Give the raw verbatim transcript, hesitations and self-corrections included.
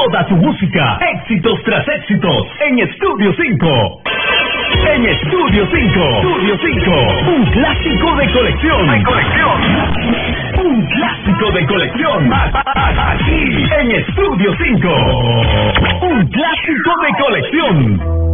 toda tu música, éxitos tras éxitos, en Estudio cinco. En Estudio cinco. Estudio cinco. Un clásico de colección. De colección. Un clásico de colección. Aquí en Estudio cinco. Un clásico de colección.